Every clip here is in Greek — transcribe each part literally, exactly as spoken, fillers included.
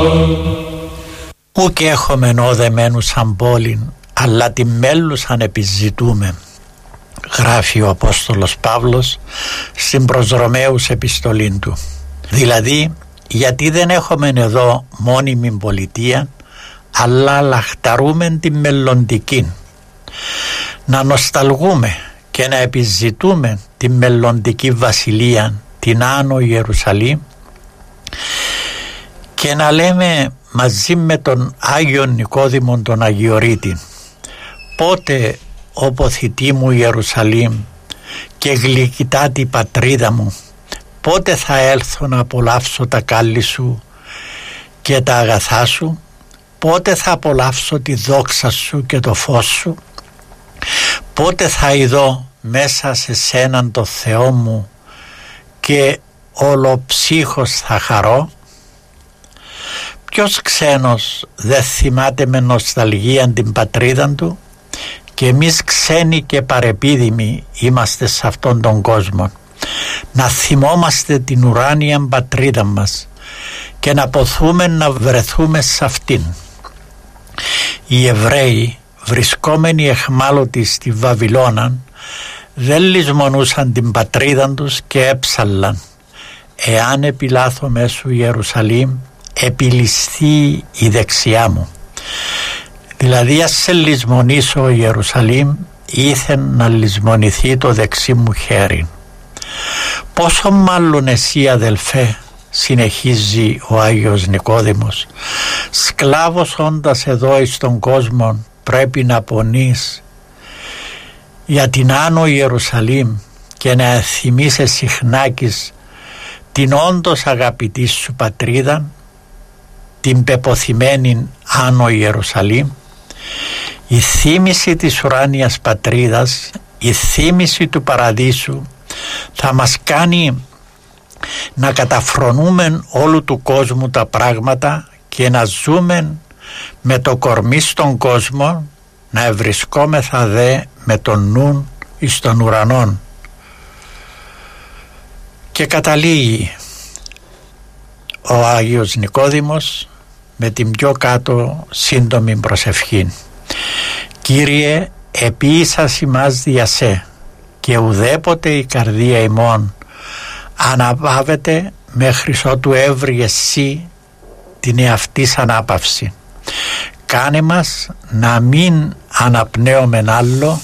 Ου και έχομεν όδεμένους σαν πόλην, αλλά τη μέλουσαν επιζητούμε, γράφει ο Απόστολος Παύλος στην προς Ρωμαίους επιστολήν του. Δηλαδή, γιατί δεν έχομεν εδώ μόνιμη πολιτεία, αλλά λαχταρούμεν τη μελλοντική, να νοσταλγούμε και να επιζητούμε τη μελλοντική βασιλεία, την Άνω Ιερουσαλήμ, και να λέμε μαζί με τον Άγιον Νικόδημον τον Αγιορείτη, πότε ο ποθητή μου Ιερουσαλήμ και γλυκητάτη πατρίδα μου, πότε θα έλθω να απολαύσω τα κάλλη σου και τα αγαθά σου, πότε θα απολαύσω τη δόξα σου και το φως σου, πότε θα ειδώ μέσα σε σέναν το Θεό μου και ολοψύχος θα χαρώ. Ποιος ξένος δεν θυμάται με νοσταλγία την πατρίδα του, και εμείς ξένοι και παρεπίδημοι είμαστε σε αυτόν τον κόσμο. Να θυμόμαστε την ουράνια πατρίδα μας και να ποθούμε να βρεθούμε σε αυτήν. Οι Εβραίοι, βρισκόμενοι εχμάλωτοι στη Βαβυλώνα, δεν λησμονούσαν την πατρίδα τους και έψαλλαν, εάν επιλάθω μέσω Ιερουσαλήμ επιληστεί η δεξιά μου. Δηλαδή, ας σε λησμονήσω Ιερουσαλήμ, ήθεν να λησμονηθεί το δεξί μου χέρι. Πόσο μάλλον εσύ, αδελφέ, συνεχίζει ο Άγιος Νικόδημος, σκλάβος όντας εδώ εις τον κόσμο, πρέπει να πονείς για την Άνω Ιερουσαλήμ και να θυμίσαι συχνάκης την όντως αγαπητή σου πατρίδα, την πεποθημένη Άνω Ιερουσαλήμ. Η θύμηση της ουράνιας πατρίδας, η θύμηση του παραδείσου θα μας κάνει να καταφρονούμε όλου του κόσμου τα πράγματα και να ζούμε με το κορμί στον κόσμο, να ευρισκόμεθα δε με τον νουν εις των ουρανών. Και καταλήγει ο Άγιος Νικόδημος με την πιο κάτω σύντομη προσευχή. Κύριε, επίησας ημάς δια σε, και ουδέποτε η καρδία ημών αναπαύεται μέχρι ότου έβρι εσύ την εαυτής ανάπαυση. Κάνε μας να μην αναπνέομεν άλλο,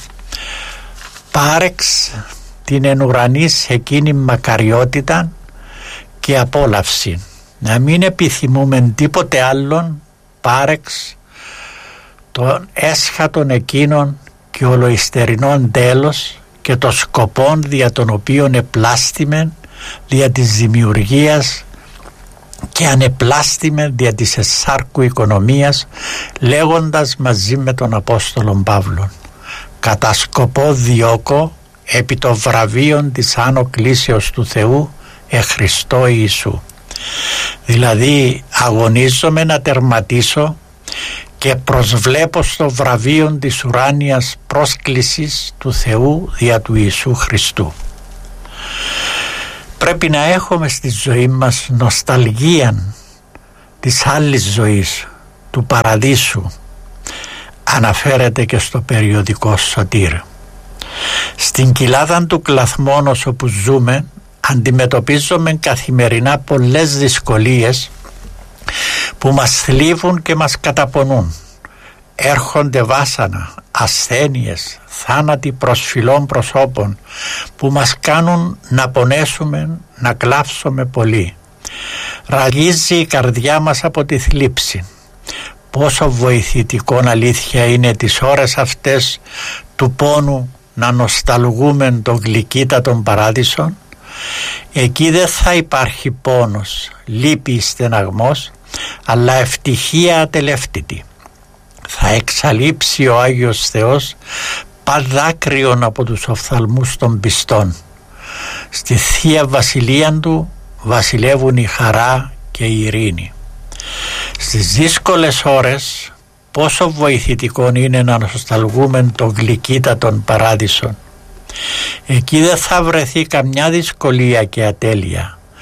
πάρεξ την εν ουρανής εκείνη μακαριότητα και απόλαυση. Να μην επιθυμούμε τίποτε άλλον, πάρεξ των έσχατων εκείνων και ολοϊστερινών τέλος και των σκοπών δια των οποίων επλάστημεν δια της δημιουργίας και ανεπλάστημεν δια της εσάρκου οικονομίας, λέγοντας μαζί με τον Απόστολον Παύλον, κατά σκοπό διώκω επί το βραβείον της Άνω Κλήσεως του Θεού ε Χριστώ Ιησού. Δηλαδή αγωνίζομαι να τερματίσω και προσβλέπω στο βραβείο της ουράνιας πρόσκλησης του Θεού δια του Ιησού Χριστού. Πρέπει να έχουμε στη ζωή μας νοσταλγία της άλλης ζωής, του παραδείσου. Αναφέρεται και στο περιοδικό Σωτήρ. Στην κοιλάδα του κλαθμόνος όπου ζούμε αντιμετωπίζουμε καθημερινά πολλές δυσκολίες που μας θλίβουν και μας καταπονούν. Έρχονται βάσανα, ασθένειες, θάνατοι προσφυλών προσώπων που μας κάνουν να πονέσουμε, να κλάψουμε πολύ. Ραγίζει η καρδιά μας από τη θλίψη. Πόσο βοηθητικόν αλήθεια είναι τις ώρες αυτές του πόνου να νοσταλγούμε το γλυκύτατον παράδεισον. Εκεί δεν θα υπάρχει πόνος, λύπη, στεναγμός, αλλά ευτυχία ατελεύτητη. Θα εξαλείψει ο Άγιος Θεός παδάκριον από τους οφθαλμούς των πιστών. Στη Θεία Βασιλεία Του βασιλεύουν η χαρά και η ειρήνη. Στις δύσκολες ώρες πόσο βοηθητικό είναι να νοσταλγούμε το γλυκύτατον παράδεισον. Εκεί δεν θα βρεθεί καμιά δυσκολία και ατέλεια.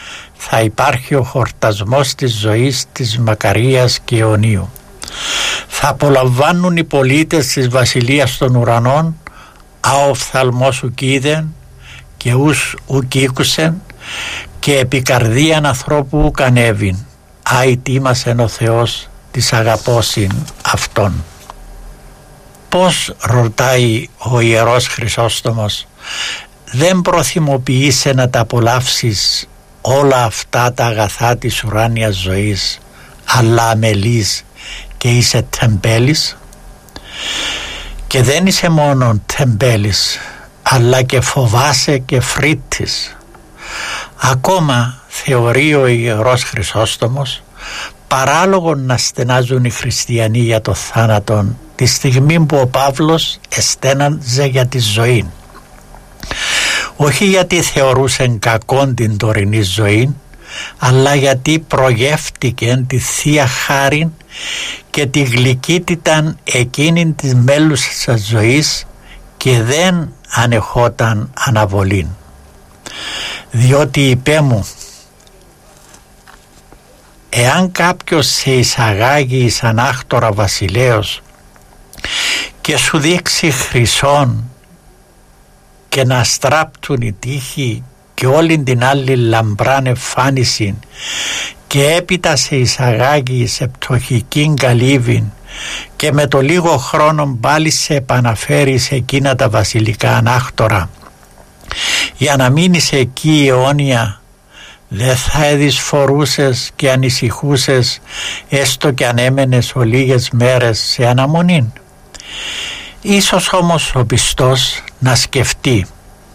θα υπάρχει ο χορτασμός της ζωής της μακαρίας και αιωνίου. Θα απολαμβάνουν οι πολίτες της βασιλείας των ουρανών αοφθαλμός ουκ είδεν και ους ουκ ήκουσεν και επικαρδίαν ανθρώπου ουκ ανέβην, άι τίμασεν ο Θεός της αγαπώσιν αυτόν. Πώς, ρωτάει ο Ιερός Χρυσόστομος, δεν προθυμοποιείσαι να τα απολαύσεις όλα αυτά τα αγαθά της ουράνιας ζωής, αλλά αμελείς και είσαι τεμπέλης? Και δεν είσαι μόνο τεμπέλης, αλλά και φοβάσαι και φρύτης. Ακόμα θεωρεί ο Ιερός Χρυσόστομος παράλογο να στενάζουν οι χριστιανοί για το θάνατον τη στιγμή που ο Παύλος εστέναζε για τη ζωή. Όχι γιατί θεωρούσαν κακόν την τωρινή ζωή, αλλά γιατί προγεύτηκε τη Θεία Χάριν και τη γλυκύτητα εκείνη της μέλουσας ζωής και δεν ανεχόταν αναβολήν. Διότι είπε μου, εάν κάποιος σε εισαγάγει σαν άκτορα βασιλέως και σου δείξει χρυσόν και να στράπτουν οι τείχοι και όλη την άλλη λαμπράν εμφάνιση και έπειτα σε εισαγάγει σε πτωχική καλύβη και με το λίγο χρόνο πάλι σε επαναφέρει σε εκείνα τα βασιλικά ανάκτορα για να μείνεις εκεί αιώνια, δεν θα εδυσφορούσες και ανησυχούσες έστω και αν έμενες ο λίγες μέρες σε αναμονήν? Ίσως όμως ο πιστός να σκεφτεί,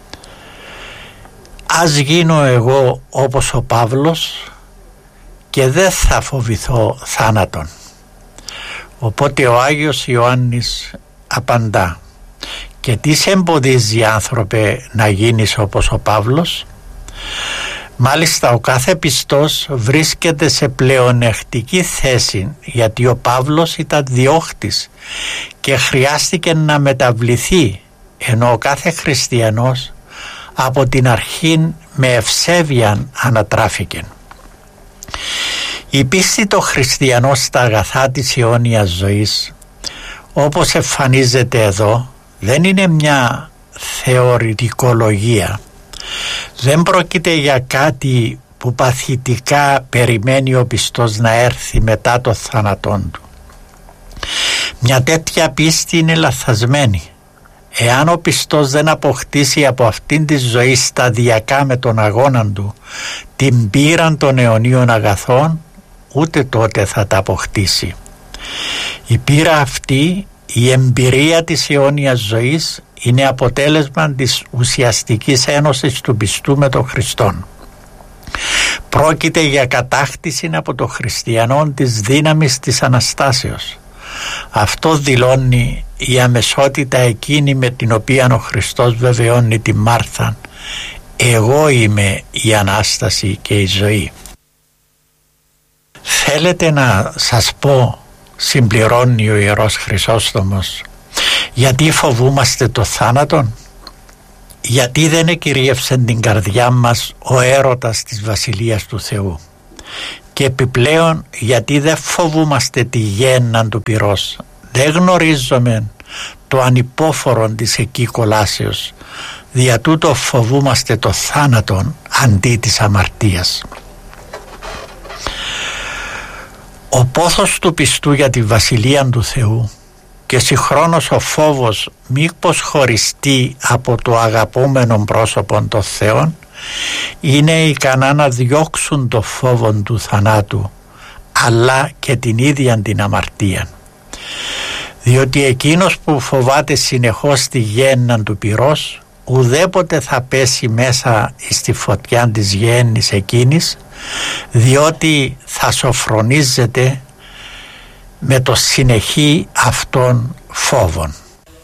ας γίνω εγώ όπως ο Παύλος και δεν θα φοβηθώ θάνατον. Οπότε ο Άγιος Ιωάννης απαντά, και τι σε εμποδίζει, άνθρωπε, να γίνεις όπως ο Παύλος? Μάλιστα ο κάθε πιστός βρίσκεται σε πλεονεκτική θέση, γιατί ο Παύλος ήταν διώχτης και χρειάστηκε να μεταβληθεί, ενώ ο κάθε χριστιανός από την αρχή με ευσέβεια ανατράφηκε. Η πίστη των χριστιανών στα αγαθά της αιώνιας ζωής, όπως εμφανίζεται εδώ, δεν είναι μια θεωρητικολογία. Δεν πρόκειται για κάτι που παθητικά περιμένει ο πιστός να έρθει μετά το θάνατόν του. Μια τέτοια πίστη είναι λαθασμένη. Εάν ο πιστός δεν αποκτήσει από αυτήν τη ζωή σταδιακά με τον αγώνα του την πείραν των αιωνίων αγαθών, ούτε τότε θα τα αποκτήσει. Η πείρα αυτή, η εμπειρία της αιώνιας ζωής, είναι αποτέλεσμα της ουσιαστικής ένωσης του πιστού με τον Χριστόν. Πρόκειται για κατάκτηση από τον χριστιανό της δύναμης της Αναστάσεως. Αυτό δηλώνει η αμεσότητα εκείνη με την οποία ο Χριστός βεβαιώνει τη Μάρθα, εγώ είμαι η Ανάσταση και η ζωή. Θέλετε να σας πω, συμπληρώνει ο Ιερός Χρυσόστομος, γιατί φοβούμαστε το θάνατον? Γιατί δεν εκυρίευσε την καρδιά μας ο έρωτας της Βασιλείας του Θεού? Και επιπλέον γιατί δεν φοβούμαστε τη γέννα του πυρός? Δεν γνωρίζουμε το ανυπόφορο της εκεί κολάσεως, δια τούτο φοβούμαστε το θάνατον αντί της αμαρτίας. Ο πόθος του πιστού για τη Βασιλεία του Θεού και συγχρόνως ο φόβος μήπως χωριστεί από το αγαπούμενο πρόσωπο των Θεών είναι ικανά να διώξουν το φόβο του θανάτου, αλλά και την ίδια την αμαρτία. Διότι εκείνος που φοβάται συνεχώς τη γέννα του πυρός ουδέποτε θα πέσει μέσα στη φωτιά της γέννης εκείνης, διότι θα σοφρονίζεται με το συνεχή αυτών φόβων.